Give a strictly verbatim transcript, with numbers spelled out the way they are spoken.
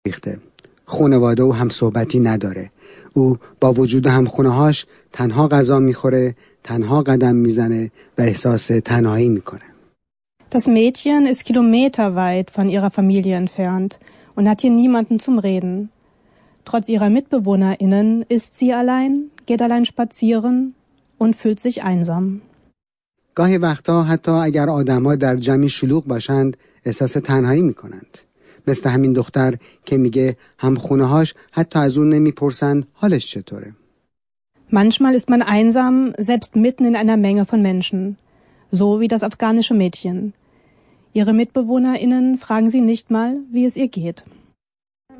ریخته. خانواده و هم صحبتی نداره. او با وجود همخونه‌هاش تنها غذا میخوره، تنها قدم میزنه و احساس تنهایی میکنه. Das Mädchen ist kilometerweit von ihrer Familie entfernt und hat hier niemanden zum Reden. Trotz ihrer MitbewohnerInnen ist sie allein, geht allein spazieren und fühlt sich einsam. گاهی وقتا حتی اگر آدم‌ها در جمعی شلوغ باشند احساس تنهایی میکنند. مثل همین دختر که میگه همخونه‌هاش حتی از اون نمیپرسند حالش چطوره. Manchmal ist man einsam, selbst mitten in einer Menge von Menschen. So wie das afghanische Mädchen. Ihre MitbewohnerInnen fragen sie nicht mal, wie es ihr geht.